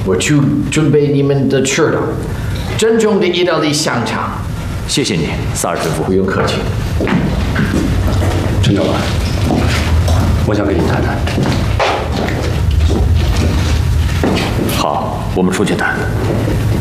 我去准备你们的吃的，正宗的意大利香肠。 谢谢你，萨尔神父。 不用客气。 陈长官，我想跟你谈谈。 好，我们出去谈。